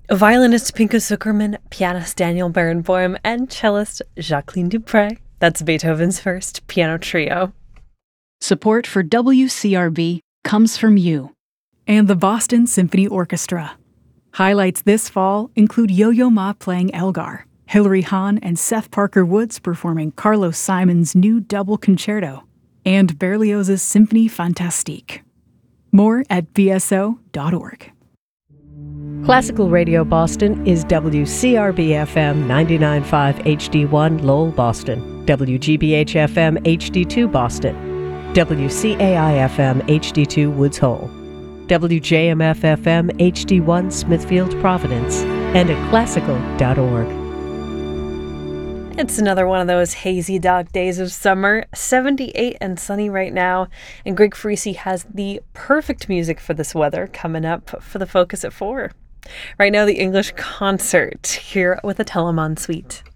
Violinist Pinko Zuckerman, pianist Daniel Barenboim, and cellist Jacqueline Dupre. That's Beethoven's First Piano Trio. Support for WCRB comes from you and the Boston Symphony Orchestra. Highlights this fall include Yo-Yo Ma playing Elgar, Hilary Hahn and Seth Parker Woods performing Carlos Simon's new double concerto, and Berlioz's Symphonie Fantastique. More at bso.org. Classical Radio Boston is WCRB-FM 99.5 HD1 Lowell, Boston, WGBH-FM HD2 Boston, WCAI-FM HD2 Woods Hole, WJMF-FM HD1 Smithfield, Providence, and at classical.org. It's another one of those hazy, dark days of summer, 78 and sunny right now, and Greg Friese has the perfect music for this weather coming up for the Focus at 4. Right now, the English Concert here with the Telemann Suite.